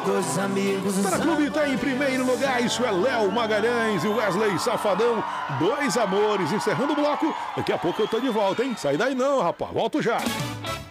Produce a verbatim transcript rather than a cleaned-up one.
Dois amigos. Para Clube tá em primeiro lugar, isso é Léo Magalhães e Wesley Safadão, Dois Amores. Encerrando o bloco, daqui a pouco eu tô de volta, hein? Sai daí não, rapaz, volto já.